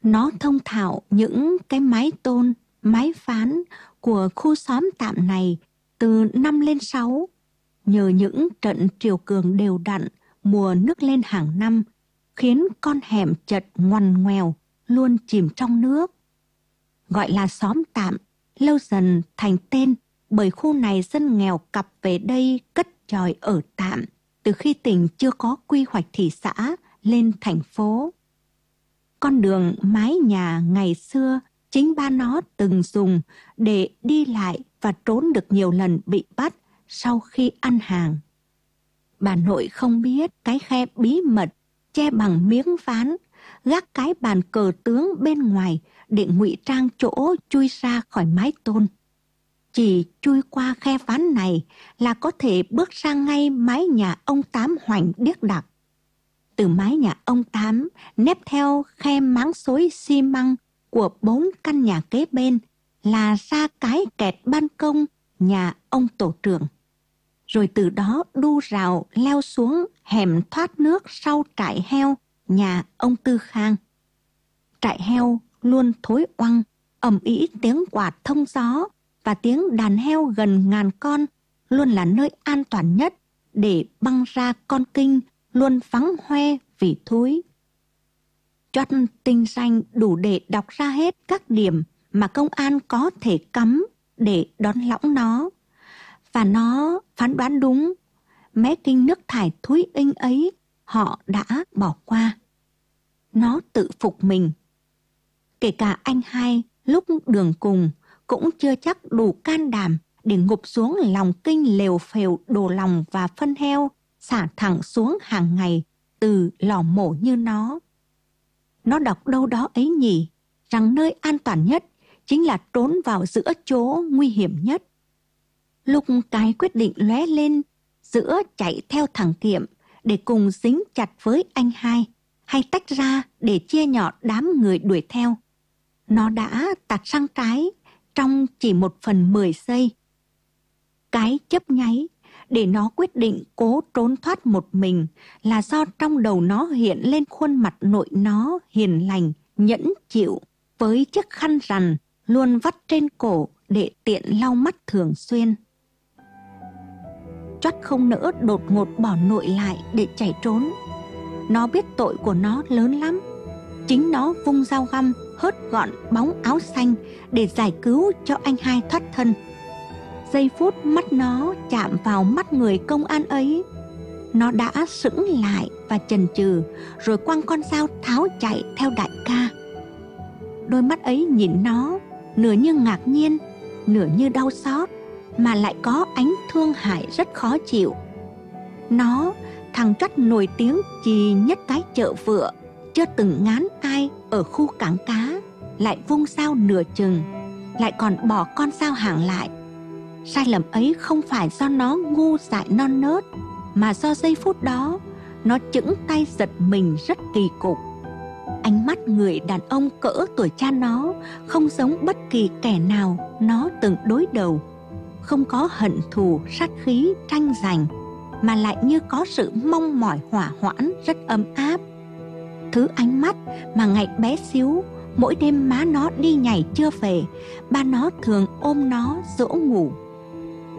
Nó thông thạo những cái mái tôn, mái ván của khu xóm tạm này từ 5 lên 6. Nhờ những trận triều cường đều đặn mùa nước lên hàng năm, khiến con hẻm chật ngoằn ngoèo, luôn chìm trong nước. Gọi là xóm tạm, lâu dần thành tên bởi khu này dân nghèo cặp về đây cất chòi ở tạm từ khi tỉnh chưa có quy hoạch thị xã lên thành phố. Con đường mái nhà ngày xưa chính ba nó từng dùng để đi lại và trốn được nhiều lần bị bắt sau khi ăn hàng. Bà nội không biết cái khe bí mật che bằng miếng ván, gác cái bàn cờ tướng bên ngoài để ngụy trang chỗ chui ra khỏi mái tôn. Chỉ chui qua khe ván này là có thể bước sang ngay mái nhà ông Tám hoành điếc đặc. Từ mái nhà ông Tám nép theo khe máng xối xi măng của 4 căn nhà kế bên là ra cái kẹt ban công nhà ông tổ trưởng. Rồi từ đó đu rào leo xuống hẻm thoát nước sau trại heo nhà ông Tư Khang. Trại heo luôn thối oăng, ầm ĩ tiếng quạt thông gió và tiếng đàn heo gần ngàn con luôn là nơi an toàn nhất để băng ra con kinh luôn vắng hoe vì thúi. Chót tinh danh đủ để đọc ra hết các điểm mà công an có thể cắm để đón lõng nó. Và nó phán đoán đúng, mé kinh nước thải thúi inh ấy họ đã bỏ qua. Nó tự phục mình. Kể cả anh hai lúc đường cùng cũng chưa chắc đủ can đảm để ngụp xuống lòng kinh lều phèo đồ lòng và phân heo xả thẳng xuống hàng ngày từ lò mổ như nó. Nó đọc đâu đó ấy nhỉ, rằng nơi an toàn nhất chính là trốn vào giữa chỗ nguy hiểm nhất. Lúc cái quyết định lóe lên giữa chạy theo thằng Kiệm để cùng dính chặt với anh hai, hay tách ra để chia nhỏ đám người đuổi theo, nó đã tạt sang trái trong chỉ 1/10 giây. Cái chớp nháy để nó quyết định cố trốn thoát một mình là do trong đầu nó hiện lên khuôn mặt nội nó hiền lành, nhẫn chịu, với chiếc khăn rằn luôn vắt trên cổ để tiện lau mắt thường xuyên. Chót không nỡ đột ngột bỏ nội lại để chạy trốn. Nó biết tội của nó lớn lắm. Chính nó vung dao găm hớt gọn bóng áo xanh để giải cứu cho anh hai thoát thân. Giây phút mắt nó chạm vào mắt người công an ấy, nó đã sững lại và chần chừ, rồi quăng con dao tháo chạy theo đại ca. Đôi mắt ấy nhìn nó, nửa như ngạc nhiên, nửa như đau xót, mà lại có ánh thương hại rất khó chịu. Nó, thằng Chót nổi tiếng chỉ nhất cái chợ vựa, chưa từng ngán ai ở khu cảng cá, lại vung dao nửa chừng, lại còn bỏ con dao hàng lại. Sai lầm ấy không phải do nó ngu dại non nớt, mà do giây phút đó nó chững tay giật mình rất kỳ cục. Ánh mắt người đàn ông cỡ tuổi cha nó không giống bất kỳ kẻ nào nó từng đối đầu, không có hận thù sát khí tranh giành, mà lại như có sự mong mỏi hỏa hoãn rất ấm áp. Thứ ánh mắt mà ngày bé xíu, mỗi đêm má nó đi nhảy chưa về, ba nó thường ôm nó dỗ ngủ.